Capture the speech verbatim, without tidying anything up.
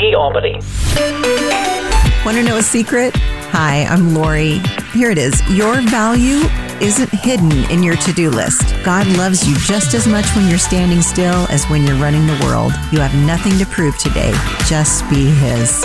Albany, Albany. Want to know a secret? Hi, I'm Lori. Here it is. Your value isn't hidden in your to-do list. God loves you just as much when you're standing still as when you're running the world. You have nothing to prove today. Just be His.